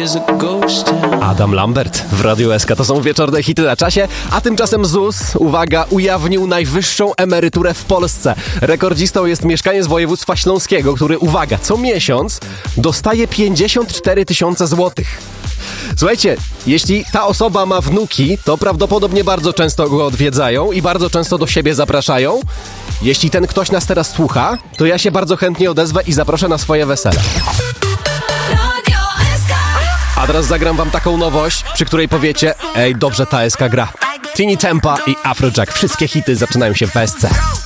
Adam Lambert w Radiu SK. To są wieczorne hity na czasie, a tymczasem ZUS, uwaga, ujawnił najwyższą emeryturę w Polsce. Rekordzistą jest mieszkaniec województwa śląskiego, który, uwaga, co miesiąc dostaje 54 000 złotych. Słuchajcie, jeśli ta osoba ma wnuki, to prawdopodobnie bardzo często go odwiedzają i bardzo często do siebie zapraszają. Jeśli ten ktoś nas teraz słucha, to ja się bardzo chętnie odezwę i zaproszę na swoje wesele. A teraz zagram wam taką nowość, przy której powiecie: ej, dobrze ta SK gra. Tini Tempa i Afrojack. Wszystkie hity zaczynają się w SC.